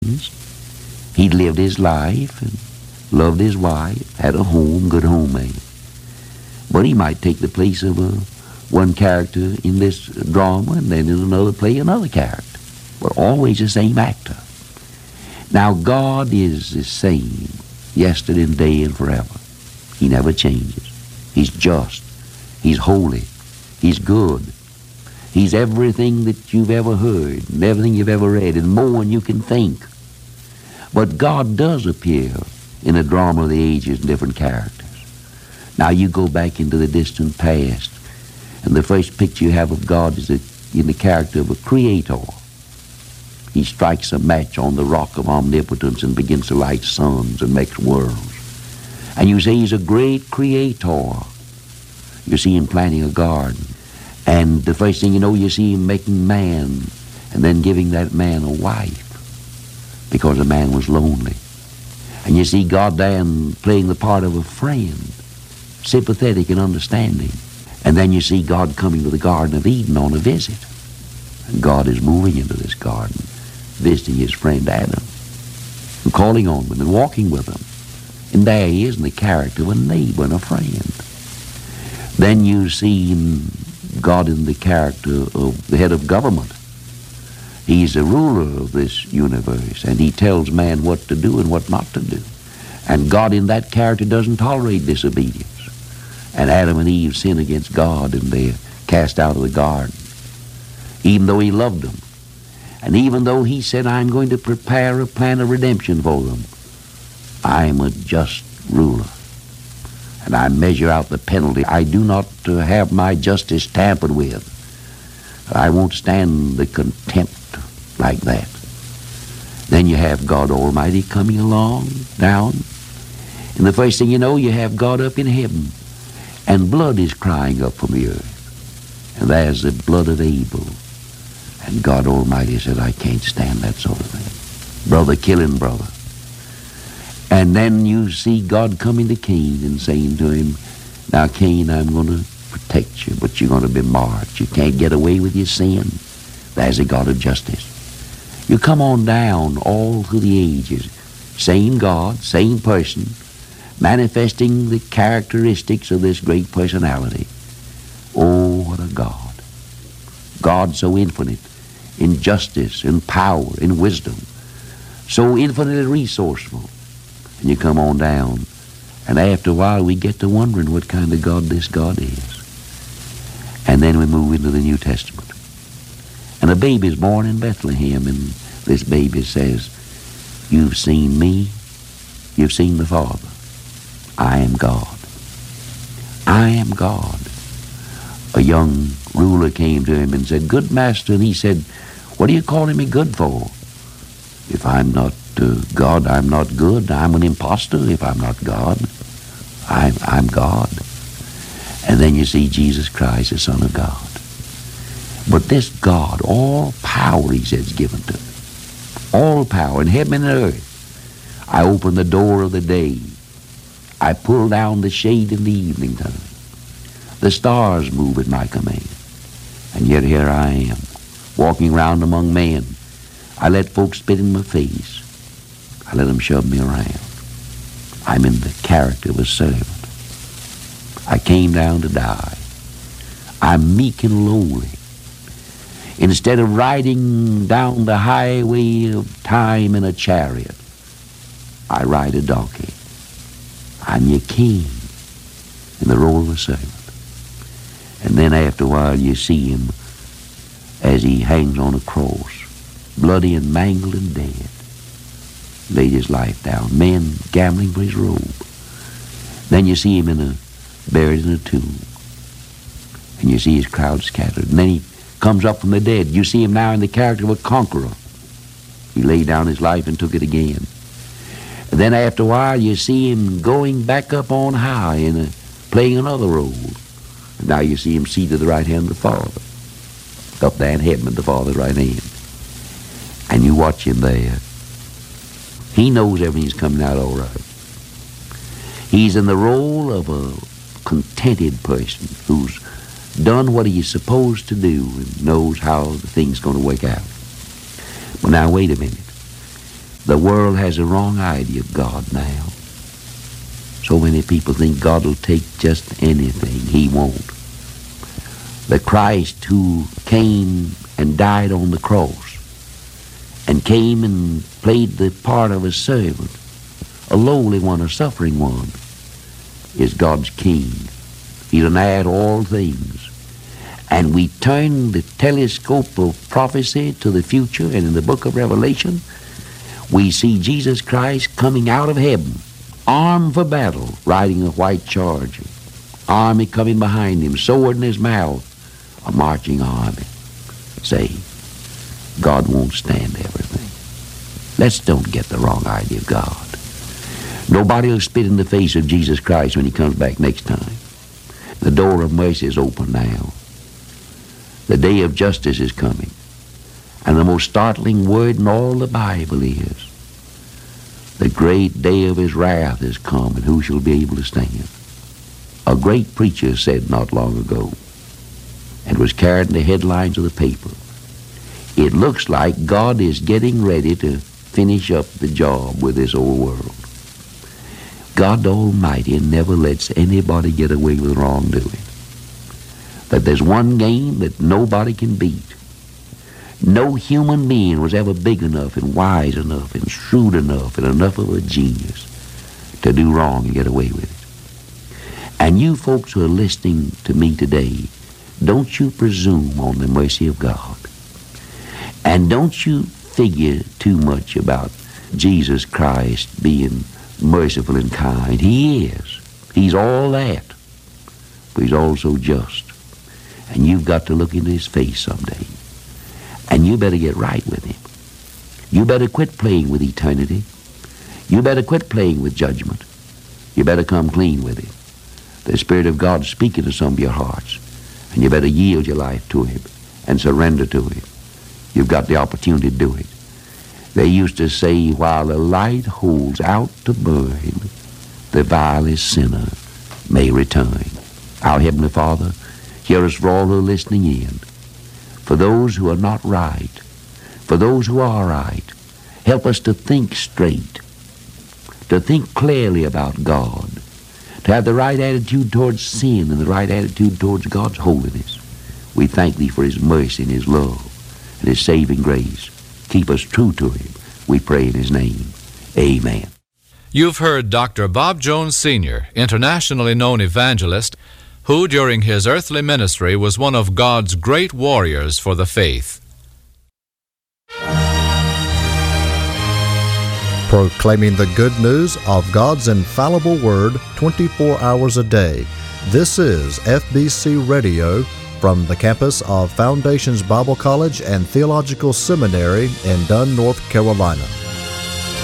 He'd lived his life and loved his wife, had a home, good homemade. But he might take the place of one character in this drama and then in another play another character. But always the same actor. Now God is the same yesterday and today and forever. He never changes. He's just. He's holy. He's good. He's everything that you've ever heard and everything you've ever read and more than you can think. But God does appear in a drama of the ages in different characters. Now you go back into the distant past, and the first picture you have of God is in the character of a creator. He strikes a match on the rock of omnipotence and begins to light suns and makes worlds. And you say he's a great creator. You see him planting a garden. And the first thing you know, you see him making man and then giving that man a wife because the man was lonely. And you see God then playing the part of a friend, sympathetic and understanding. And then you see God coming to the Garden of Eden on a visit. And God is moving into this garden, visiting his friend Adam, and calling on them and walking with them. And there he is in the character of a neighbor and a friend. Then you see God in the character of the head of government. He's the ruler of this universe, and he tells man what to do and what not to do. And God in that character doesn't tolerate disobedience. And Adam and Eve sin against God, and they're cast out of the garden, even though he loved them. And even though he said, I'm going to prepare a plan of redemption for them, I'm a just ruler. And I measure out the penalty. I do not have my justice tampered with. I won't stand the contempt like that. Then you have God Almighty coming along, down. And the first thing you know, you have God up in heaven. And blood is crying up from the earth. And there's the blood of Abel. And God Almighty said, I can't stand that sort of thing. Brother killing brother. And then you see God coming to Cain and saying to him, now Cain, I'm going to protect you, but you're going to be marked. You can't get away with your sin. There's a God of justice. You come on down all through the ages. Same God, same person, manifesting the characteristics of this great personality. Oh, what a God. God so infinite in justice, in power, in wisdom. So infinitely resourceful. And you come on down, and after a while we get to wondering what kind of God this God is. And then we move into the New Testament. And a baby's born in Bethlehem, and this baby says, you've seen me, you've seen the Father. I am God. I am God. A young ruler came to him and said, good master, and he said, what are you calling me good for? If I'm not God, I'm not good. I'm an imposter if I'm not God. I'm God. And then you see Jesus Christ, the Son of God. But this God, all power, he says, given to him. All power in heaven and earth. I open the door of the day. I pull down the shade in the evening time. The stars move at my command. And yet here I am, walking around among men. I let folks spit in my face. I let them shove me around. I'm in the character of a servant. I came down to die. I'm meek and lowly. Instead of riding down the highway of time in a chariot, I ride a donkey. I'm your king in the role of a servant. And then after a while you see him as he hangs on a cross, bloody and mangled and dead. Laid his life down, men gambling for his robe. Then you see him buried in a tomb. And you see his crowd scattered. And then he comes up from the dead. You see him now in the character of a conqueror. He laid down his life and took it again. And then after a while you see him going back up on high and playing another role. And now you see him seated at the right hand of the Father. Up there in heaven at the Father's right hand. And you watch him there. He knows everything's coming out all right. He's in the role of a contented person who's done what he's supposed to do and knows how the thing's going to work out. But now wait a minute. The world has a wrong idea of God now. So many people think God will take just anything. He won't. The Christ who came and died on the cross and came and played the part of a servant, a lowly one, a suffering one, is God's King. He done add all things. And we turn the telescope of prophecy to the future, and in the book of Revelation, we see Jesus Christ coming out of heaven, armed for battle, riding a white charger. Army coming behind him, sword in his mouth, a marching army. Say, God won't stand everything. Let's don't get the wrong idea of God. Nobody will spit in the face of Jesus Christ when he comes back next time. The door of mercy is open now. The day of justice is coming. And the most startling word in all the Bible is, the great day of his wrath has come, and who shall be able to stand? A great preacher said not long ago, and was carried in the headlines of the paper, it looks like God is getting ready to finish up the job with this old world. God Almighty never lets anybody get away with wrongdoing. But there's one game that nobody can beat. No human being was ever big enough and wise enough and shrewd enough and enough of a genius to do wrong and get away with it. And you folks who are listening to me today, don't you presume on the mercy of God. And don't you figure too much about Jesus Christ being merciful and kind. He is. He's all that. But he's also just. And you've got to look into his face someday. And you better get right with him. You better quit playing with eternity. You better quit playing with judgment. You better come clean with him. The Spirit of God speaking to some of your hearts. And you better yield your life to him and surrender to him. You've got the opportunity to do it. They used to say, while the light holds out to burn, the vilest sinner may return. Our Heavenly Father, hear us for all who are listening in. For those who are not right, for those who are right, help us to think straight, to think clearly about God, to have the right attitude towards sin and the right attitude towards God's holiness. We thank thee for his mercy and his love and his saving grace. Keep us true to him, we pray in his name. Amen. You've heard Dr. Bob Jones Sr., internationally known evangelist, who during his earthly ministry was one of God's great warriors for the faith. Proclaiming the good news of God's infallible Word 24 hours a day. This is FBC Radio from the campus of Foundations Bible College and Theological Seminary in Dunn, North Carolina.